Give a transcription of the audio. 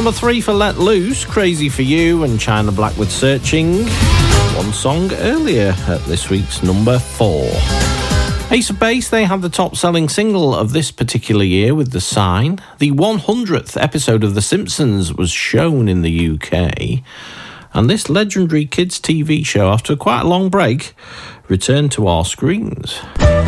Number 3 for Let Loose, Crazy for You, and China Black with Searching. One song earlier at this week's number 4. Ace of Base, they had the top-selling single of this particular year with The Sign. The 100th episode of The Simpsons was shown in the UK. And this legendary kids' TV show, after quite a long break, returned to our screens.